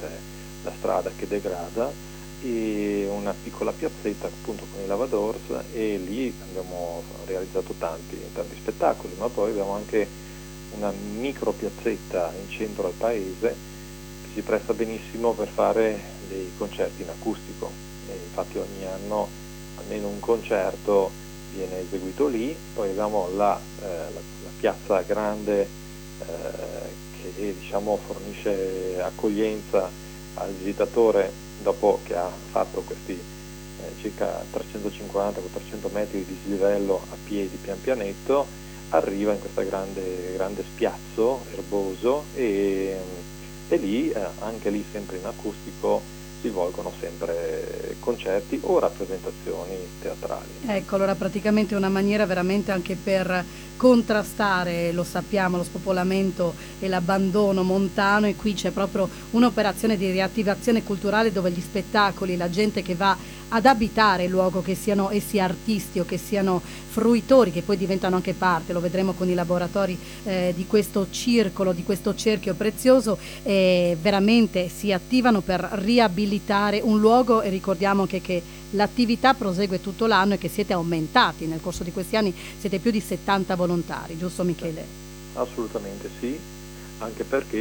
c'è la strada che degrada, e una piccola piazzetta appunto con i lavadors, e lì abbiamo realizzato tanti spettacoli, ma poi abbiamo anche una micro piazzetta in centro al paese che si presta benissimo per fare dei concerti in acustico, e infatti ogni anno almeno un concerto viene eseguito lì. Poi abbiamo la piazza grande che diciamo fornisce accoglienza al visitatore dopo che ha fatto questi circa 350-400 metri di dislivello a piedi pian pianetto, arriva in questa grande spiazzo erboso, e lì anche lì sempre in acustico si svolgono sempre concerti o rappresentazioni teatrali. Ecco, allora praticamente è una maniera veramente anche per contrastare, lo sappiamo, lo spopolamento e l'abbandono montano, e qui c'è proprio un'operazione di riattivazione culturale dove gli spettacoli, la gente che va ad abitare il luogo, che siano essi artisti o che siano fruitori, che poi diventano anche parte, lo vedremo con i laboratori di questo circolo, di questo cerchio prezioso, veramente si attivano per riabilitare un luogo. E ricordiamo anche che l'attività prosegue tutto l'anno e che siete aumentati nel corso di questi anni, siete più di 70 volontari, giusto Michele? Assolutamente sì, anche perché